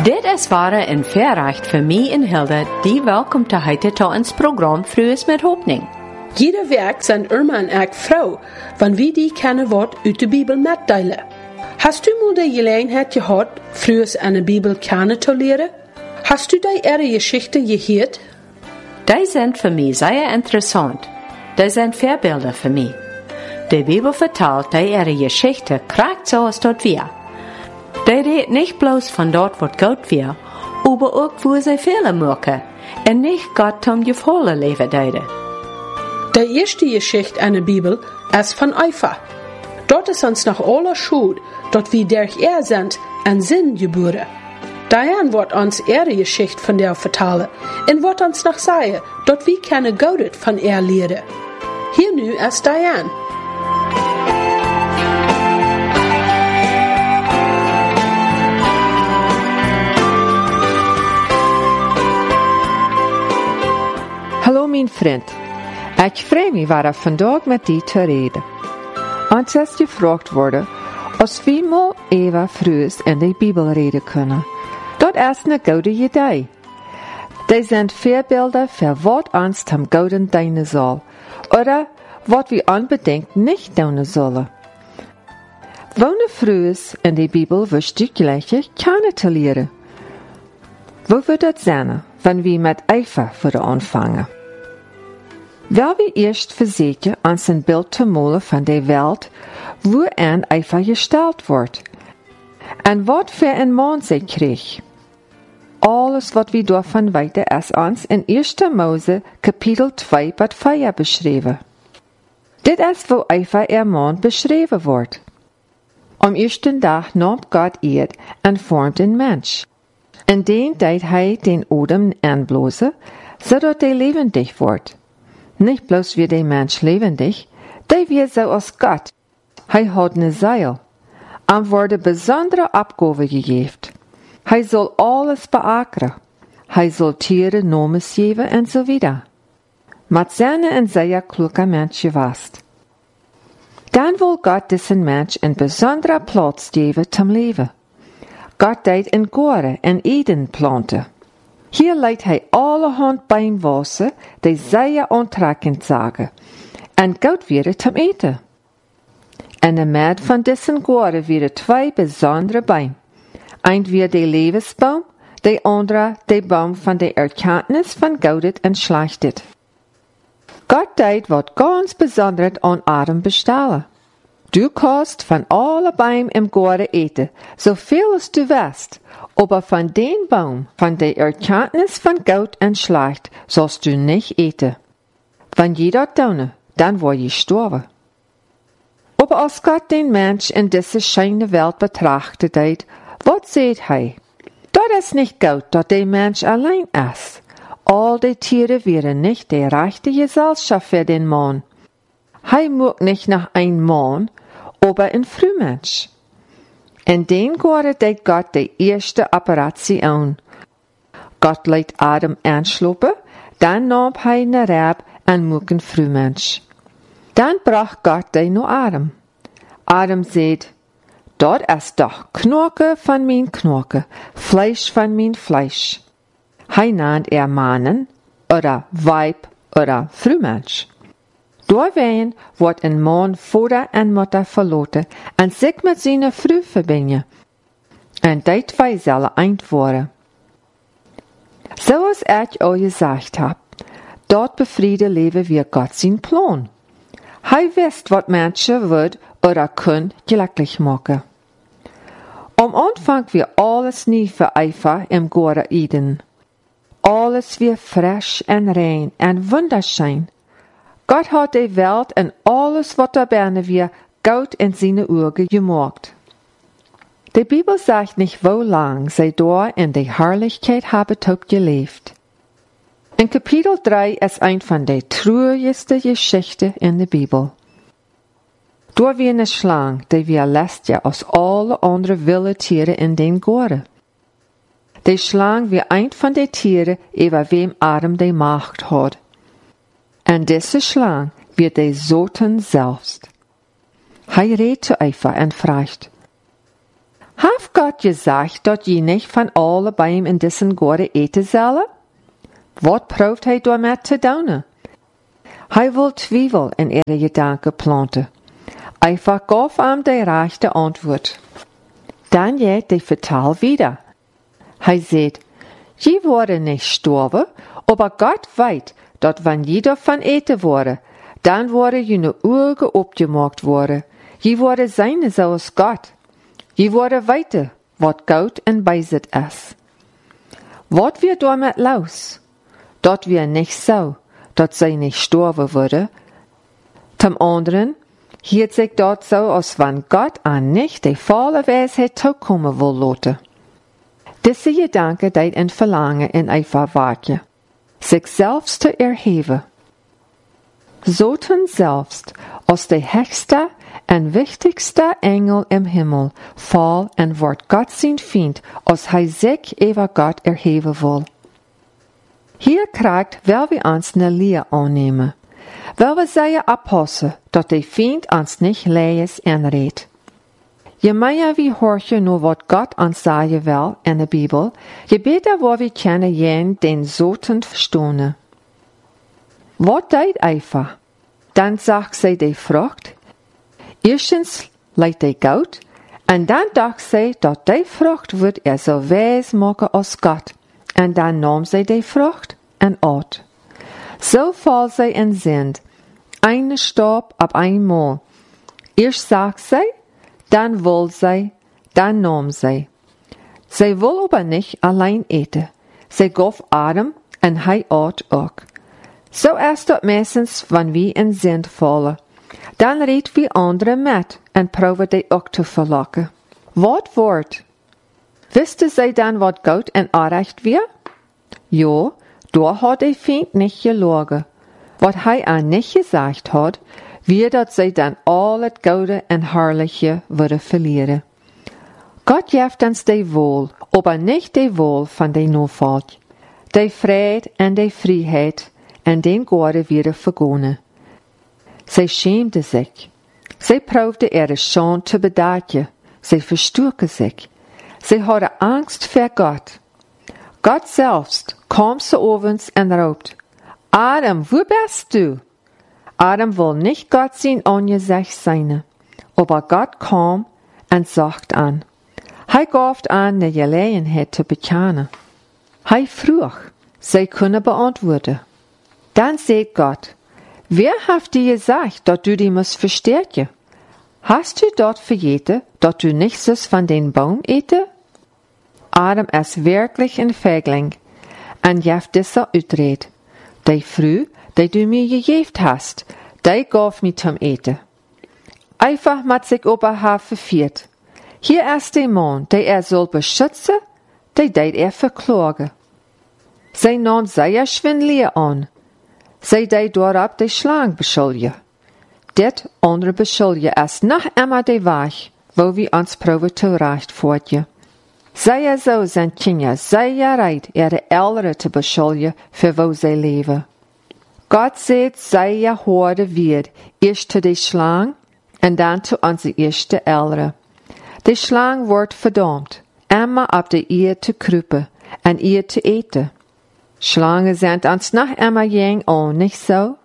Dit is ware en verrecht voor mij en Hilde, die welkom te heten tot ons programma Frues met Hoffnung. Jeder werk zijn Irma en ik vrouw, van wie die kennen wordt uit de Bibel metdelen. Hast du mal de gelegenheid gehad, Frues aan de Bibel kennen te leren? Hast du die ihre Geschichten gehört? Die sind für mich sehr interessant. Die sind Vorbilder für mich. Die Bibel vertelt, die ihre Geschichte kriegt so als dort wir. Die redet nicht bloß von dort, wo Gott wir, aber auch, wo sie Fehler machen, und nicht Gott zum Gefallen leben deide. Die erste Geschichte an der Bibel ist von Eifa. Dort ist uns nach aller Schuld, dort wie durch sind, ein Sinn geboren. Daher wird uns ihre Geschichte von der vertellen, und wird uns noch sagen, dort wie keine Gott von lehren. Hier nu ist Diane. Hallo mijn vriend, ik freue mich waar vandaag met die te reden. Ons is gevraagd worden, als we mal even Frues in de Bibel reden kunnen. Dat is een goede idee. Die zijn voorbeelden voor wat ons zum Gouden dienen zal, oder wat we unbedingt nicht doen zullen. Wonen Frues in de Bibel verstückliche kennen te leren. Wo wird das sein, wenn wir mit Eifer würden anfangen? Weil wir erst versuchen, uns ein Bild zu malen von der Welt, wo ein Eifer gestellt wird. Und was für ein Mann sie kriegt. Alles, was wir davon weiter ist uns in 1. Mose, Kapitel 2, Bad 4 beschrieben. Dit ist, wo Eifer ihr Mann beschrieben wird. Am ersten Tag nahm Gott Erd und formt ein Mensch. In den deed hij den Odem aanblazen, zodat hij levendig wordt. Niet bloos wie der Mensch levendig, die wird so als Gott. Hij hat ne Seil. Am worden besondere Abgaben gegeven. Hij soll alles beackern. Hij soll Tiere Nomes geven en so wieder. Mit seine en sehr kluger Mensch gewast. Dan wil Gott diesen Mensch een besondere Platz geven zum Leben. Gott deed in Gore en Eden planten. Hier leidt hij allerhand Beinwassen, die sehr aantrekkend zagen, en goed werden zum eten. En de maat van diesen Gore werden 2 besondere Bein. Een weer de levensboom, de andere de boom van de erkenntnis van Godet en Schlechtet. Gott deed wat ganz besonders aan Adam bestellen. Du kannst von alle Bäumen im Garten eten, so viel als du willst, aber von den Baum, von der Erkenntnis von Gut und Schlecht, sollst du nicht eten. Wenn jeder tun, dann war je sterben. Aber als Gott den Mensch in diese scheine Welt betrachtet hat, was seht hij? Dat ist nicht gut, dass der Mensch allein ist. All die Tiere wären nicht die rechte Gesellschaft für den Mann. Hij mag nicht nach ein Mann, aber ein Frühmensch. In den Garten deed Gott die erste Operation. Gott leidt Adam anschlopen, dann nahm hij ne Rab en moek een Frühmensch. Dann brach Gott die no Adam. Adam sagt, dort ist doch Knorke von mein Knorke, Fleisch von mein Fleisch. Hij nannt Mannen, oder Weib, oder Frühmensch. Doorwegen wordt een man vader en moeder verlaten en zich met zijn vrouw verbinden. En die 2 zullen eind worden. Zoals ik al gezegd heb, dort bevrieden leven wir Gott zijn plan. Hij wist wat mensen wordt oder kunnen gelukkig maken. Am Anfang wir alles nie vereifert im Garten Eden. Alles wir frisch en rein en wunderschön. Gott hat die Welt en alles wat daarbij wir gut in seine Augen gemacht. Die Bibel sagt nicht, wo lang sie dort in der Herrlichkeit haben gelebt. In Kapitel 3 ist ein von der traurigsten Geschichten in der Bibel. Dort wie eine Schlange, die wir lästiger als alle anderen wilde Tiere in den Garten. Die Schlange wie ein von den Tieren, über wem Adam die Macht hat. En diese Schlange wird der Satan selbst. Hij redt zu Eva en vraagt, Hat Gott gesagt, dat je nicht von alle Bäumen in diesen Garten eten sollen? Wat proeft hij daarmee te doen? Hij wil twijfel in ihre Gedanken planten. Einfach gaf ihm die rechte Antwort. Dann geht der Vertal wieder. Hij sagt, je worden nicht sterben, aber Gott weet, dat wann je davon eten worden, dann worden je Augen opgemaakt worden. Je worden zijn zoals Gott. Je worden weten wat goed en bezit is. Wat wir damit los? Dat wir nicht so, dat zij nicht sterben worden. Zum anderen, hielt sich dort so, als wann Gott an nicht die volle Weisheit toekommen will laten. Diese Gedanke deed een verlangen in Eifer waken, sich selbst zu erheben. Zoten selbst als der höchste en wichtigste Engel im Himmel fall en wordt Gott zijn Feind, als hij sich über Gott erheben will. Hier krijgt wel we ons ne Leer aannemen, wel we zeggen oppassen, dat de Feind ons niet lees en redt. Je meer wie horchen nur wat Gott ons zeggen wil in de Bibel, je beter waar we kennen jen den Zoten verstonen. Wat deed Eifer? Dan zag zij de vrucht. Eerstens leidt de goud, en dan dacht zij dat de vrucht wordt zo wijs maken als God. En dan nam zij de vrucht en at. Zo val zij in zin, eine stap op eenmaal. Eerst zag zij, dan wil zij, dan nam zij. Zij wil aber niet alleen eten. Zij gaf Adam en hij at ook. Zo is dat meestens wanneer we in zin vallen. Dan redt we anderen met en probeert die ook te verlokken. Wat wordt? Wisten zij dan wat goed en aardig weer? Ja, daar had de Feind niet gelogen. Wat hij aan niet gezegd had, wie dat zij dan al het goede en herrliche willen verlieren. God geeft ons de wohl, aber niet de wohl van de noodvolk. De vrede en de vrijheid en den Gorde wieder vergonnen. Zij schämte sich. Zij proefde ihre Schande te bedagen. Zij verstuurke sich. Zij hadden Angst vor Gott. Gott selbst kam zu uns en roept, Adam, wo bist du? Adam will nicht Gott sein angesicht sein. Aber Gott kam en sagt an. Hij gaf an, de Gelegenheit te bekennen. Hij vroeg, zij kunnen beantwoorden. Dann sagt Gott, wer hat dir gesagt, dass du die musst verstärken? Hast du dort vergeten, dass du nicht sollst von den Baum eten? Adam ist wirklich ein Feigling, en jeft dieser uitreed. Die Früh, die du mir gegeben hast, die gaf mir zum Eten. Einfach mit sich oberhalb verfiert. Hier ist der Mann, der soll beschützen, die deed verklagen. Zij nahm sehr schwindelier an. Zij deed daarop de slang beschuldigen. Dit andere beschuldigen is nog immer de weg, wo we ons proeven terecht voeren. Zij zo zijn kinderen, zij reid ihre Eltern te beschuldigen, voor wo zij leven. God zegt, zij hoorde weer, eerst te de slang, en dan te onze eerste Eltern. De slang wordt verdammt, immer op de eer te kruipen, en eer te eten. Schlangen sind uns noch immer jeng an, nicht so?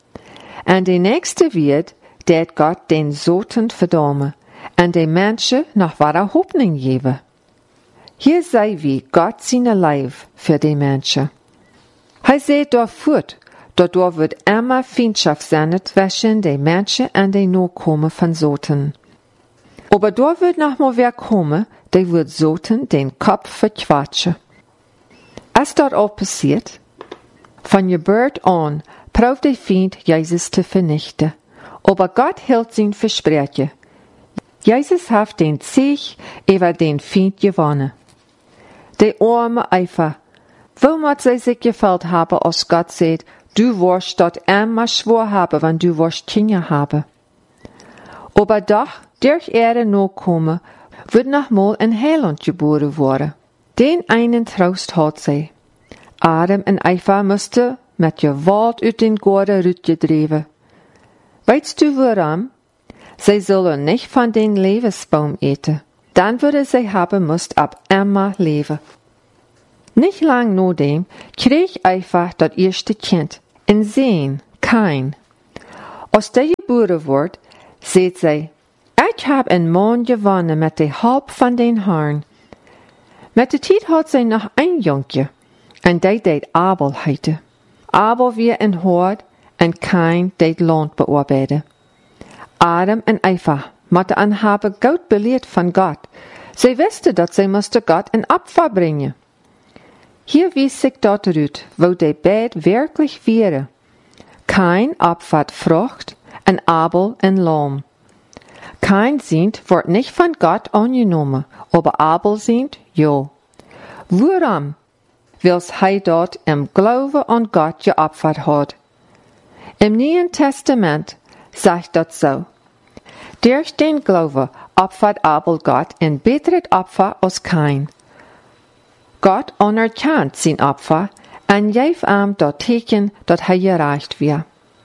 En de nächste wird, dat Gott den Zoten verdammen, en de Menschen noch wahre Hoffnung geben. Hier sei wie Gott seine Leib für die Menschen. Hij seht dort fort, dat dort wird immer Feindschaft sein zwischen de Menschen en de Nachkommen von Zoten. Aber dort wird noch mal wer kommen, der wird Zoten den Kopf verquatschen. Als dat al passiert, von Geburt an proeft de Feind Jesus te vernichten. Aber Gott hält sein Versprechen. Jesus hat den Sieg über den Feind gewonnen. De arme Eifer, wo moet zij sich gefällt haben, als Gott sagt, du wirst dort immer schwor haben, wenn du wirst Kinder haben. Aber doch, durch ihre Nachkommen, wird noch mal ein Heiland geboren worden. Den einen Trost hat sie. Adam en Eva mussten met Gewalt uit den Garten uitgedreven. Weißt du warum? Zij zullen nicht von den Lebensbaum eten. dann würde sie haben müsst ab immer leben. Nicht lang nur dem krieg einfach das erste Kind und sehen kein. Als der geboren wordt, seht sie, ich hab een Mann gewonnen mit de Haupt von den Haaren. Mit der Tijd had sie noch ein Jongje, en die deed Abel heite. Abel weer een Hord, en Kain deed Land bearbeiden. Adam en Eva moeten aan hebben goed beleerd van God. Sie wisten dat sie moesten God een Opfer brengen. Hier wies sich dat uit, wo die beid wirklich wären. Kain opfert Frucht, en Abel een Lamm. Kain Sint wordt nicht von Gott angenommen, aber Abel Sint, ja. Waarom? Wils hij dort im Glauben an Gott geopfert hat. Im Neuen Testament sagt dat so. Durch den Glauben opfert Abel Gott ein besseres Opfer als Kain. Gott anerkennt sein Opfer en geeft ihm dat teken dat hij gereicht wird.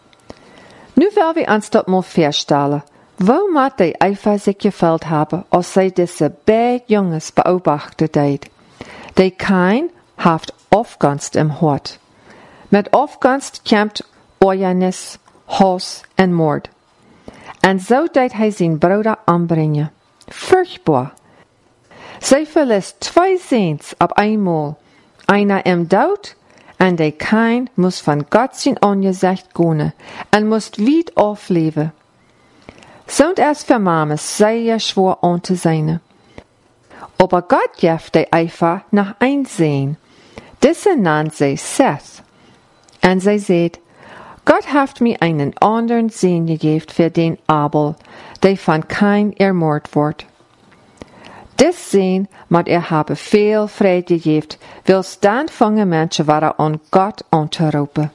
Nu will wir uns dat mal vorstellen. Wo moet die Eva sich gefühlt haben, als zij diese beide Jungs beobachtet deed? Die Kain haft Aufgunst im Hort. Mit Aufgunst kämpft Oernis, Hass en Mord. En so deed hij zijn Bruder anbrengen. Furchtbar. Zij verlässt 2 Seens op einmal. Einer im Dood, en die Kain muss von Gott zijn Angesicht gehen, en muss weit aufleben. Zo'n erst für Mames sehr schwer an zu sein. Aber Gott geft die Eva noch ein Sehen. Diese nannt sie Seth. Und sie sagt, Gott hat mir einen anderen Sehen gegeben für den Abel, der von Kain ermordet wird. Dies Sehen moet haben viel Freude gegeben, wils dann fangen Menschen waren an Gott anzurufen.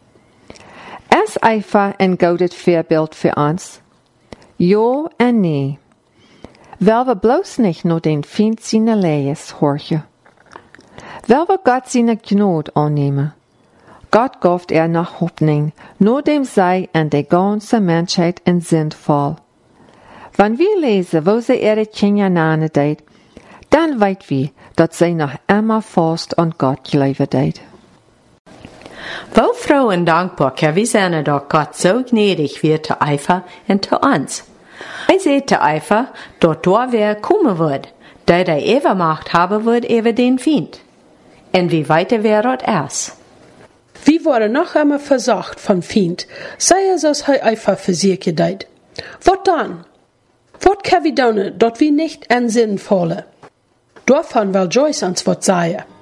Ist Eva ein gutes Vorbild für uns? Ja en nee. Wel we bloos nicht nur den Feind seine Lehres horchen. Wel we Gott seine Gnade annehmen. Gott gaf nach Hoffnung, nur dem sei en de ganze Menschheit in Sinnfall. Wenn wir lesen, wo sie ihre Kinder nahe deed, dann weit wir, dat sie noch immer fast an Gott glauben deed. Wo froh und dankbar können wir sein, dass Gott so gnädig wird zu Eva und zu uns. Er sagt zu Eva, dass da wer kommen wird, der Eva Macht haben wird über den Feind. Und wie weiter wäre das erst? Wir worden noch einmal versucht vom Feind, sei es als er Eva für sich gedeiht. Was dann? Was können wir tun, dass wir nicht an Sinn fallen? Davon will Joyce uns was sagen.